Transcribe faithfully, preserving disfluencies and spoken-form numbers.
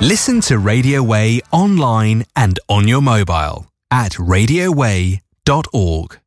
Listen to Radio Way online and on your mobile at radio way dot org.